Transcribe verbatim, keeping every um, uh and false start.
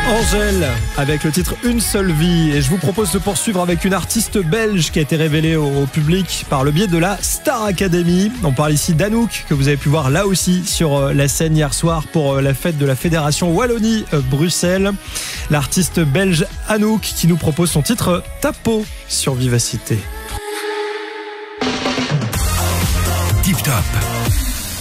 Angèle avec le titre Une seule vie, et je vous propose de poursuivre avec une artiste belge qui a été révélée au public par le biais de la Star Academy. On parle ici d'Anouk, que vous avez pu voir là aussi sur la scène hier soir pour la fête de la Fédération Wallonie-Bruxelles. L'artiste belge Anouk qui nous propose son titre Ta peau sur Vivacité. Tip Top.